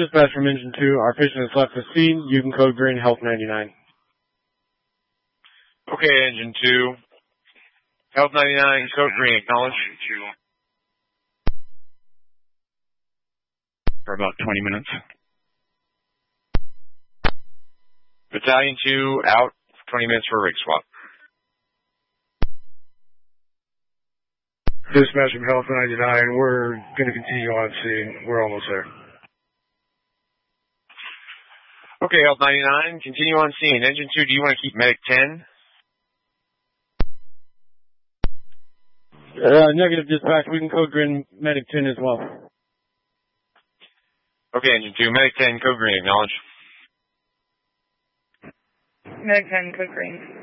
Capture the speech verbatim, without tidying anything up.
dispatch from Engine two. Our patient has left the scene. You can code green, Health ninety-nine. Okay, Engine two. Health ninety-nine, code green, acknowledge. For about twenty minutes. Battalion two out, twenty minutes for a rig swap. Dispatch from Health ninety-nine, we're going to continue on scene. We're almost there. Okay, Health ninety-nine, continue on scene. Engine two, do you want to keep Medic ten? Uh, negative dispatch. We can code green Medic ten as well. Okay, Engine two, Medic ten, code green, acknowledge. Medic ten, code green.